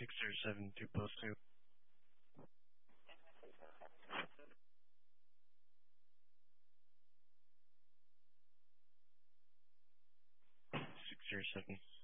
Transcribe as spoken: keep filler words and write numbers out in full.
six zero seven two post two. Six zero seven.